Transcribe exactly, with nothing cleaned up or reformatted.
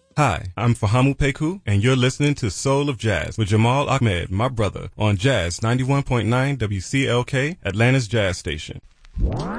Hi, I'm Fahamu Peku, and you're listening to Soul of Jazz with Jamal Ahmed, my brother, on Jazz ninety-one point nine W C L K, Atlanta's Jazz Station.